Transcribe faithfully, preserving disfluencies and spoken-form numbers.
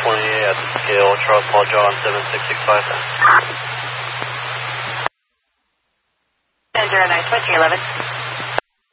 twenty-eight at the scale, Charles Paul John seven six six five. zero nine twenty eleven.